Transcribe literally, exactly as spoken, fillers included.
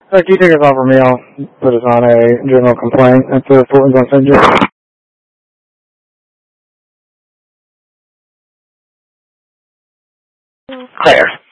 Uh, can you take us off for me? I'll put us on a general complaint at the Fulton's on Saint George. Claire.